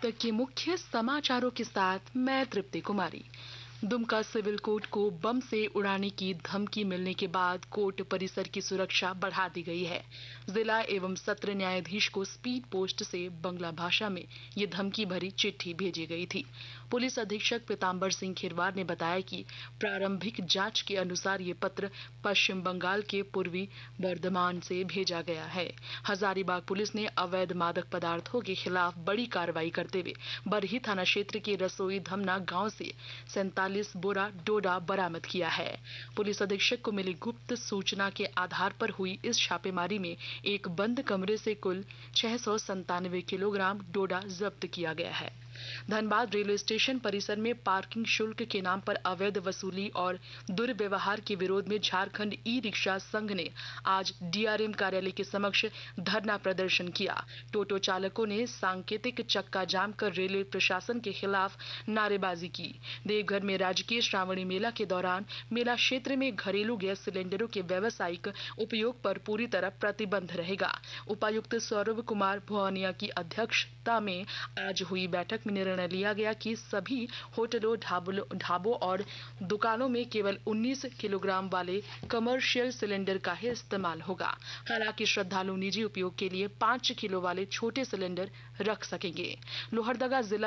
तक के मुख्य समाचारों के साथ मैं तृप्ति कुमारी। दुमका सिविल कोर्ट को बम से उड़ाने की धमकी मिलने के बाद कोर्ट परिसर की सुरक्षा बढ़ा दी गई है। जिला एवं सत्र न्यायाधीश को स्पीड पोस्ट से बंगला भाषा में ये धमकी भरी चिट्ठी भेजी गई थी। पुलिस अधीक्षक पीताम्बर सिंह खिरवार ने बताया कि प्रारंभिक जांच के अनुसार ये पत्र पश्चिम बंगाल के पूर्वी बर्धमान से भेजा गया है। हजारीबाग पुलिस ने अवैध मादक पदार्थों के खिलाफ बड़ी कार्रवाई करते हुए बरही थाना क्षेत्र के रसोई धमना गांव से 47 बोरा डोडा बरामद किया है। पुलिस अधीक्षक को मिली गुप्त सूचना के आधार पर हुई इस छापेमारी में एक बंद कमरे से कुल 697 किलोग्राम डोडा जब्त किया गया है। धनबाद रेलवे स्टेशन परिसर में पार्किंग शुल्क के नाम पर अवैध वसूली और दुर्व्यवहार के विरोध में झारखंड ई रिक्शा संघ ने आज डीआरएम कार्यालय के समक्ष धरना प्रदर्शन किया। टोटो चालकों ने सांकेतिक चक्का जाम कर रेलवे प्रशासन के खिलाफ नारेबाजी की। देवघर में राजकीय श्रावणी मेला के दौरान मेला क्षेत्र में घरेलू गैस सिलेंडरों के व्यावसायिक उपयोग पर पूरी तरह प्रतिबंध रहेगा। उपायुक्त सौरभ कुमार भुवानिया की अध्यक्षता में आज हुई बैठक में निर्णय लिया गया कि सभी होटलों, ढाबों और दुकानों में केवल 19 किलोग्राम वाले कमर्शियल सिलेंडर का ही इस्तेमाल होगा। हालांकि श्रद्धालु निजी उपयोग के लिए 5 किलो वाले छोटे सिलेंडर रख सकेंगे। लोहरदगा जिला